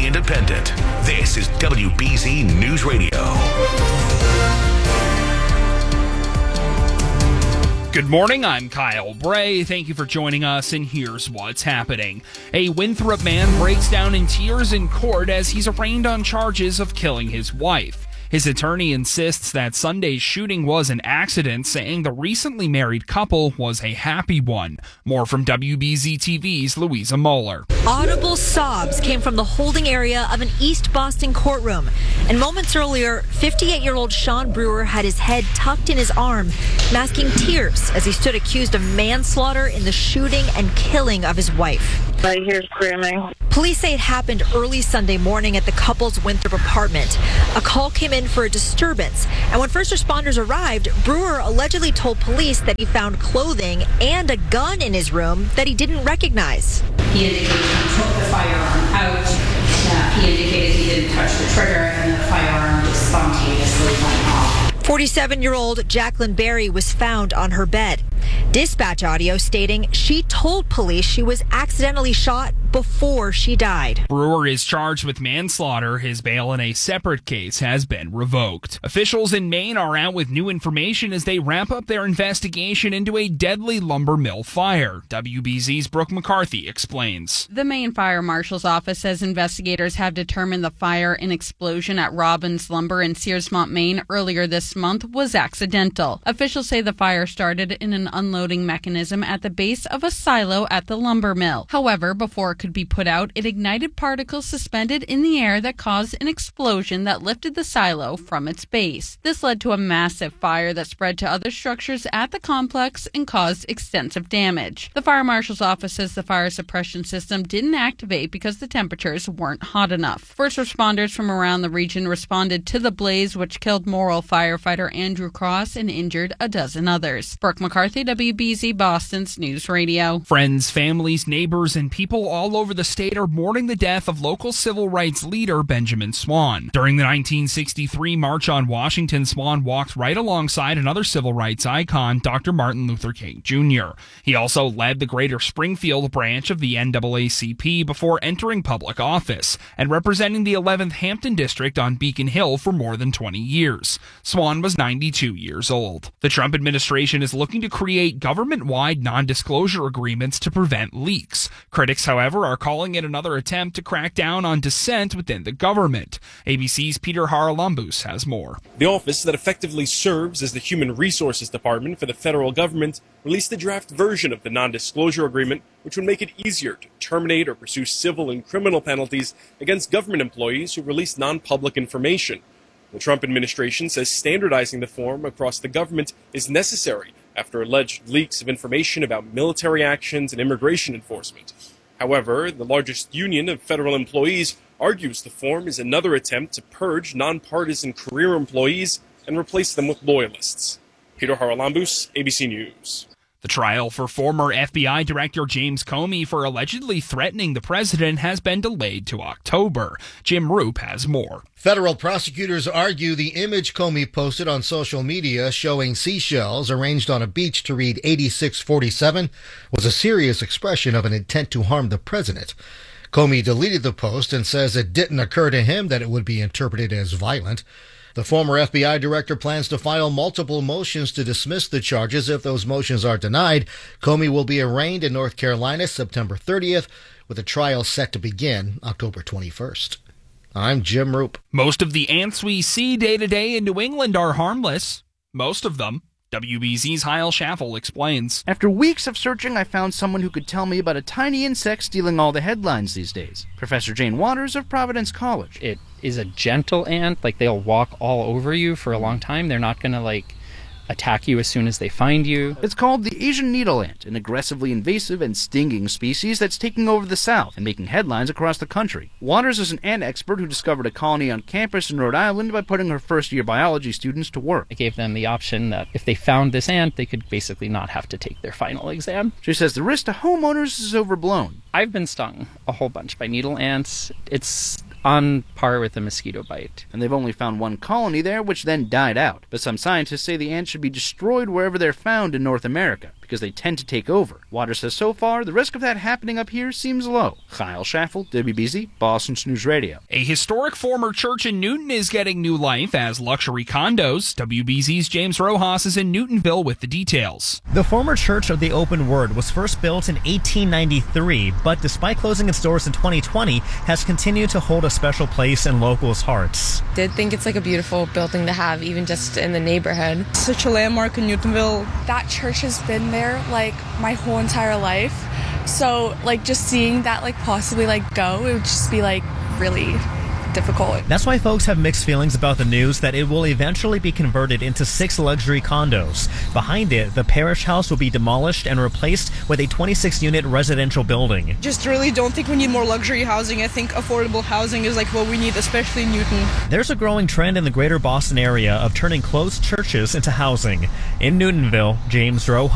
independent. This is WBZ News Radio. Good morning, I'm Kyle Bray. Thank you for joining us, and here's what's happening. A Winthrop man breaks down in tears in court as he's arraigned on charges of killing his wife. His attorney insists that Sunday's shooting was an accident, saying the recently married couple was a happy one. More from WBZ TV's Louisa Moeller. Audible sobs came from the holding area of an East Boston courtroom. And moments earlier, 58-year-old Sean Brewer had his head tucked in his arm, masking tears as he stood accused of manslaughter in the shooting and killing of his wife. I hear screaming. Police say it happened early Sunday morning at the couple's Winthrop apartment. A call came in for a disturbance, and when first responders arrived, Brewer allegedly told police that he found clothing and a gun in his room that he didn't recognize. He indicated he took the firearm out. He indicated he didn't touch the trigger, and the firearm just spontaneously went off. 47-year-old Jacqueline Berry was found on her bed. Dispatch audio stating she told police she was accidentally shot before she died. Brewer is charged with manslaughter. His bail in a separate case has been revoked. Officials in Maine are out with new information as they wrap up their investigation into a deadly lumber mill fire. WBZ's Brooke McCarthy explains. The Maine Fire Marshal's office says investigators have determined the fire and explosion at Robbins Lumber in Searsmont, Maine earlier this month was accidental. Officials say the fire started in an unloading mechanism at the base of a silo at the lumber mill. However, before it could be put out, it ignited particles suspended in the air that caused an explosion that lifted the silo from its base. This led to a massive fire that spread to other structures at the complex and caused extensive damage. The fire marshal's office says the fire suppression system didn't activate because the temperatures weren't hot enough. First responders from around the region responded to the blaze, which killed Morrill firefighter Andrew Cross and injured a dozen others. Brooke McCarthy, WBZ Boston's News Radio. Friends, families, neighbors, and people all over the state are mourning the death of local civil rights leader Benjamin Swan. During the 1963 March on Washington, Swan walked right alongside another civil rights icon, Dr. Martin Luther King Jr. He also led the Greater Springfield branch of the NAACP before entering public office and representing the 11th Hampton District on Beacon Hill for more than 20 years. Swan was 92 years old. The Trump administration is looking to create government-wide non-disclosure agreements to prevent leaks. Critics, however, are calling it another attempt to crack down on dissent within the government. ABC's Peter Haralambous has more. The office that effectively serves as the Human Resources Department for the federal government released a draft version of the non-disclosure agreement, which would make it easier to terminate or pursue civil and criminal penalties against government employees who release non-public information. The Trump administration says standardizing the form across the government is necessary after alleged leaks of information about military actions and immigration enforcement. However, the largest union of federal employees argues the form is another attempt to purge nonpartisan career employees and replace them with loyalists. Peter Haralambous, ABC News. The trial for former FBI Director James Comey for allegedly threatening the president has been delayed to October. Jim Roop has more. Federal prosecutors argue the image Comey posted on social media showing seashells arranged on a beach to read 8647 was a serious expression of an intent to harm the president. Comey deleted the post and says it didn't occur to him that it would be interpreted as violent. The former FBI director plans to file multiple motions to dismiss the charges. If those motions are denied, Comey will be arraigned in North Carolina September 30th, with a trial set to begin October 21st. I'm Jim Roop. Most of the ants we see day to day in New England are harmless. Most of them. WBZ's Heil Schaffel explains. After weeks of searching, I found someone who could tell me about a tiny insect stealing all the headlines these days. Professor Jane Waters of Providence College. It is a gentle ant. They'll walk all over you for a long time. They're not going to, attack you as soon as they find you. It's called the Asian needle ant, an aggressively invasive and stinging species that's taking over the South and making headlines across the country. Waters is an ant expert who discovered a colony on campus in Rhode Island by putting her first-year biology students to work. I gave them the option that if they found this ant, they could basically not have to take their final exam. She says the risk to homeowners is overblown. I've been stung a whole bunch by needle ants. It's on par with a mosquito bite. And they've only found one colony there, which then died out. But some scientists say the ants should be destroyed wherever they're found in North America, because they tend to take over. Waters says so far, the risk of that happening up here seems low. Kyle Schaffel, WBZ, Boston News Radio. A historic former church in Newton is getting new life as luxury condos. WBZ's James Rojas is in Newtonville with the details. The former Church of the Open Word was first built in 1893, but despite closing its doors in 2020, has continued to hold a special place in locals' hearts. Did think it's like a beautiful building to have, even just in the neighborhood. Such a landmark in Newtonville. That church has been there like my whole entire life. So like just seeing that like possibly like go, it would just be like really difficult. That's why folks have mixed feelings about the news that it will eventually be converted into 6 luxury condos. Behind it, the parish house will be demolished and replaced with a 26-unit residential building. Just really don't think we need more luxury housing. I think affordable housing is like what we need, especially in Newton. There's a growing trend in the greater Boston area of turning closed churches into housing. In Newtonville, James Rowe.